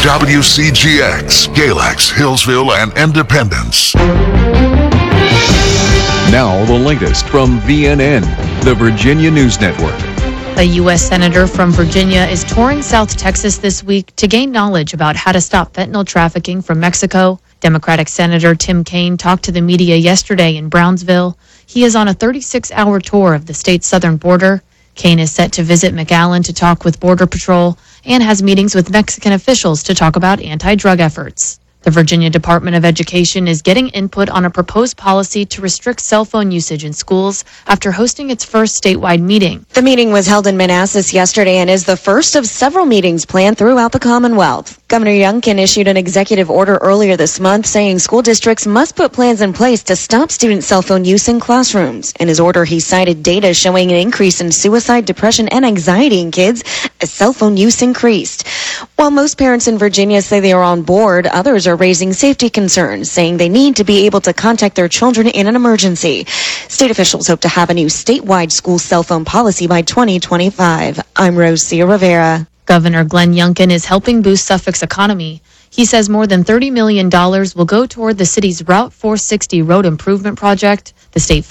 WCGX, Galax, Hillsville, and Independence. Now the latest from VNN, the Virginia News Network. A U.S. Senator from Virginia is touring South Texas this week to gain knowledge about how to stop fentanyl trafficking from Mexico. Democratic Senator Tim Kaine talked to the media yesterday in Brownsville. He is on a 36-hour tour of the state's southern border. Kaine is set to visit McAllen to talk with Border Patrol and has meetings with Mexican officials to talk about anti-drug efforts. The Virginia Department of Education is getting input on a proposed policy to restrict cell phone usage in schools after hosting its first statewide meeting. The meeting was held in Manassas yesterday and is the first of several meetings planned throughout the Commonwealth. Governor Youngkin issued an executive order earlier this month saying school districts must put plans in place to stop student cell phone use in classrooms. In his order, he cited data showing an increase in suicide, depression, and anxiety in kids as cell phone use increased. While most parents in Virginia say they are on board, others are raising safety concerns, saying they need to be able to contact their children in an emergency. State officials hope to have a new statewide school cell phone policy by 2025. I'm Rosia Rivera. Governor Glenn Youngkin is helping boost Suffolk's economy. He says more than $30 million will go toward the city's Route 460 road improvement project. The state